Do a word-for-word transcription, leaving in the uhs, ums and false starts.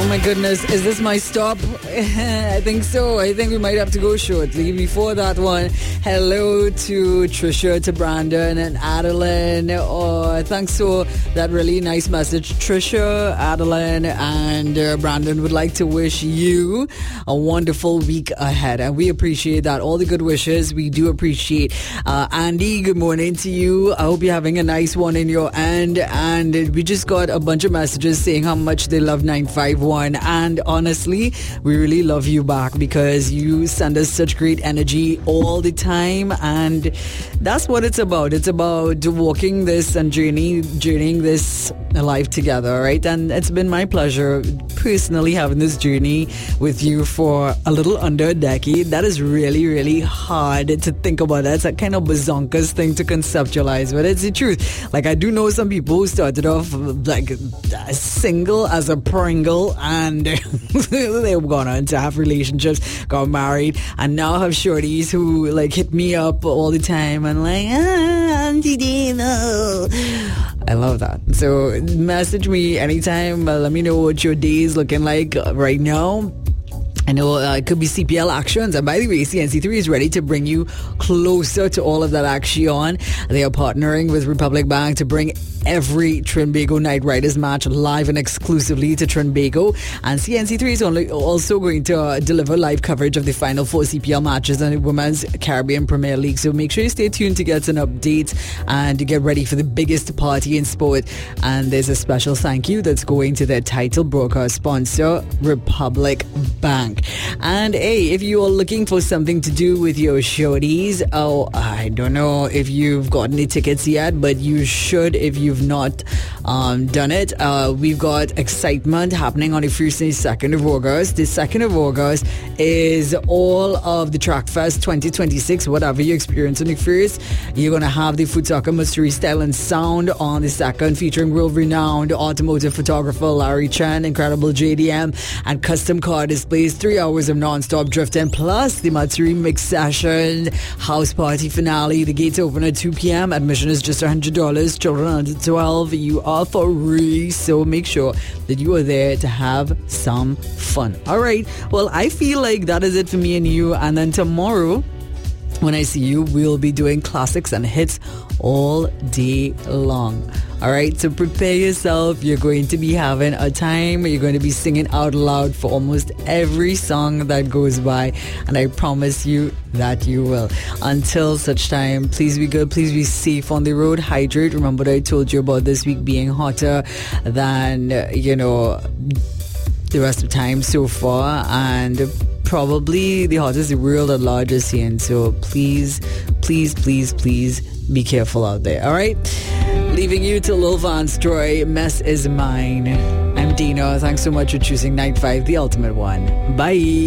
my goodness, is this my stop? I think so. I think we might have to go shortly. Before that one, hello to Trisha, to Brandon and Adeline. Oh, thanks for that really nice message. Trisha, Adeline, and uh, Brandon would like to wish you a wonderful week ahead. And we appreciate that. All the good wishes, we do appreciate. Uh, Andy, good morning to you. I hope you're having a nice one in your end. And we just got a bunch of messages saying how much they love nine five one. And honestly, we really love you back because you send us such great energy all the time. And that's what it's about. It's about walking this and journey, journeying this life together, right? And it's been my pleasure personally having this journey with you for a little under a decade. That is really, really hard to think about. That's a kind of bazonkas thing to conceptualize, but it's the truth. Like, I do know some people who started off like as single as a Pringle, and they've gone on to have relationships, got married, and now have shorties who like hit me up all the time and like, ah, Auntie Dino. I love that. So message me anytime. Uh, let me know what your day is looking like right now. I know uh, it could be C P L actions. And by the way, C N C three is ready to bring you closer to all of that action. They are partnering with Republic Bank to bring every Trinbago Night Riders match live and exclusively to Trinbago. And C N C three is only also going to uh, deliver live coverage of the final four C P L matches in the Women's Caribbean Premier League. So make sure you stay tuned to get an update and to get ready for the biggest party in sport. And there's a special thank you that's going to their title broadcast sponsor, Republic Bank. And hey, if you are looking for something to do with your shorties, oh, I don't know if you've gotten the tickets yet, but you should if you've not um, done it. Uh, we've got excitement happening on the first and second of August. The second of August is all of the Track Fest twenty twenty-six. Whatever you experience on the first, you're going to have the Futaka Matsuri Style and Sound on the second, featuring world-renowned automotive photographer Larry Chen, incredible J D M, and custom car displays. Three hours of non-stop drifting, plus the Matsuri Mix Session House Party Finale. The gates open at two p.m. Admission is just one hundred dollars. Children under twelve, you are for free. So make sure that you are there to have some fun. All right. Well, I feel like that is it for me and you. And then tomorrow, when I see you, we'll be doing classics and hits all day long. All right, so prepare yourself. You're going to be having a time. You're going to be singing out loud for almost every song that goes by. And I promise you that you will. Until such time, please be good. Please be safe on the road. Hydrate. Remember that I told you about this week being hotter than, you know, the rest of time so far. And probably the hottest the world at large is seeing. So please, please, please, please be careful out there. All right? Leaving you to Lil Vance Joy, Mess Is Mine. I'm Dino. Thanks so much for choosing Night five, the ultimate one. Bye.